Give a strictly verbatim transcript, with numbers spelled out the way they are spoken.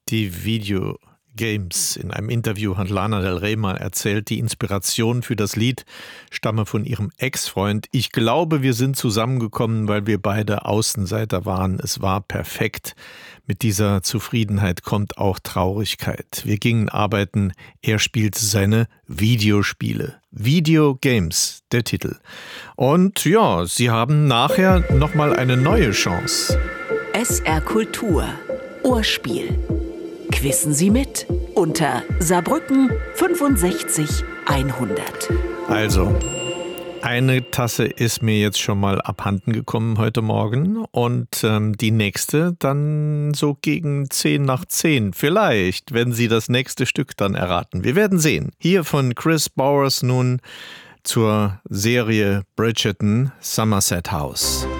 Die Videogames. In einem Interview hat Lana Del Rey mal erzählt, die Inspiration für das Lied stamme von ihrem Ex-Freund. Ich glaube, wir sind zusammengekommen, weil wir beide Außenseiter waren. Es war perfekt. Mit dieser Zufriedenheit kommt auch Traurigkeit. Wir gingen arbeiten, er spielte seine Videospiele. Videogames, der Titel. Und ja, sie haben nachher nochmal eine neue Chance. S R Kultur. Ohrspiel. Quissen Sie mit unter Saarbrücken fünfundsechzig hundert. Also, eine Tasse ist mir jetzt schon mal abhanden gekommen heute Morgen und ähm, die nächste dann so gegen zehn nach zehn. Vielleicht, wenn Sie das nächste Stück dann erraten. Wir werden sehen. Hier von Chris Bowers nun zur Serie Bridgerton, Somerset House.